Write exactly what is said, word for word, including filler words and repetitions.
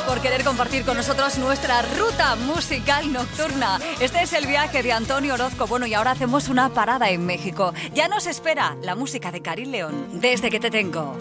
por querer compartir con nosotros nuestra ruta musical nocturna. Este es el viaje de Antonio Orozco. Bueno, y ahora hacemos una parada en México. Ya nos espera la música de Karin León, Desde que te tengo.